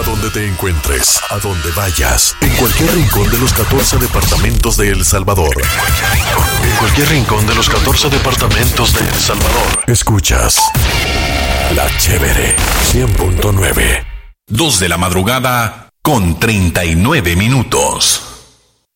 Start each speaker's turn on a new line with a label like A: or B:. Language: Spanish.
A: donde te encuentres, a donde vayas, en cualquier rincón de los 14 departamentos de El Salvador. En cualquier rincón de los 14 departamentos de El Salvador. Escuchas La Chévere 100.9.
B: 2 de la madrugada con 39 minutos.